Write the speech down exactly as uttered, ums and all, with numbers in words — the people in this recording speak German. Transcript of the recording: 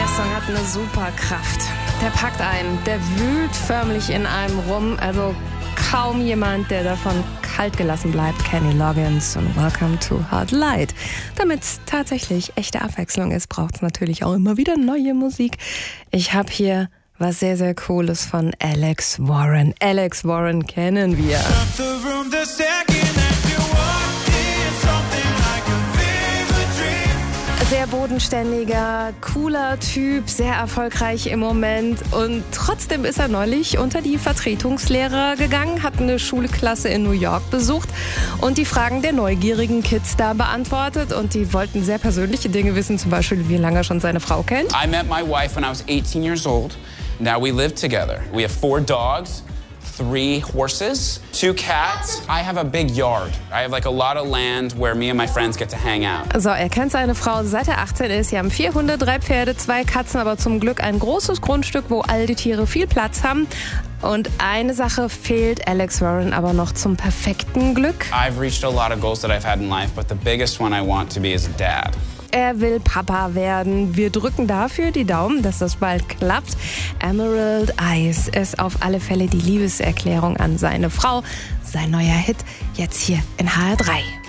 Der Song hat eine super Kraft. Der packt einen, der wühlt förmlich in einem rum. Also kaum jemand, der davon kalt gelassen bleibt. Kenny Loggins und Welcome to Hard Light. Damit es tatsächlich echte Abwechslung ist, braucht es natürlich auch immer wieder neue Musik. Ich habe hier was sehr, sehr Cooles von Alex Warren. Alex Warren kennen wir. Sehr bodenständiger, cooler Typ, sehr erfolgreich im Moment und trotzdem ist er neulich unter die Vertretungslehrer gegangen, hat eine Schulklasse in New York besucht und die Fragen der neugierigen Kids da beantwortet und die wollten sehr persönliche Dinge wissen, zum Beispiel wie lange er schon seine Frau kennt. I met my wife when I was eighteen years old. Now we live together. We have four dogs. Three horses, two cats. I have a big yard. I have like a lot of land where me and my friends get to hang out. So, er kennt seine Frau seit er achtzehn ist. Sie haben vier Hunde, drei Pferde, zwei Katzen, aber zum Glück ein großes Grundstück, wo all die Tiere viel Platz haben. Und eine Sache fehlt Alex Warren aber noch zum perfekten Glück. I've reached a lot of goals that I've had in life, but the biggest one I want to be is a dad. Er will Papa werden. Wir drücken dafür die Daumen, dass das bald klappt. Emerald Eyes ist auf alle Fälle die Liebeserklärung an seine Frau. Sein neuer Hit jetzt hier in H R drei.